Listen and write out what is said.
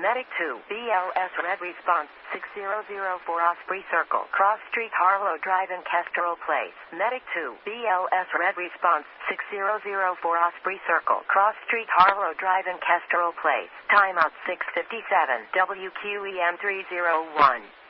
Medic 2, BLS Red Response, 6004 Osprey Circle, Cross Street, Harlow Drive in Kestrel Place. Medic 2, BLS Red Response, 6004 Osprey Circle, Cross Street, Harlow Drive in Kestrel Place. Timeout 6:57, WQEM 301.